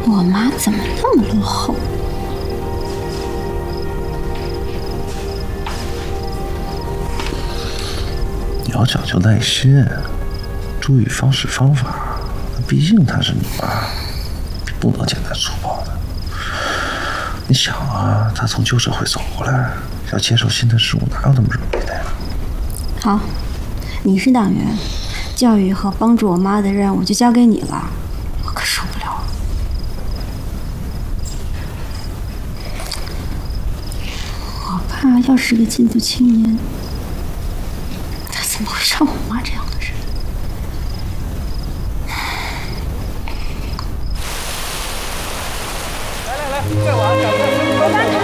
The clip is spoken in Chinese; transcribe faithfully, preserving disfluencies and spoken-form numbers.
我妈怎么那么落后？ 你要讲究耐心，注意方式方法。毕竟她是你妈，不能简单粗暴的。你想啊，她从旧社会走过来，要接受新的事物，哪有那么容易的呀？ 好，你是党员，教育和帮助我妈的任务就交给你了。我可受不了了。我爸要是个进步青年，他怎么会像我妈这样的人？ 来来来，这碗赶快。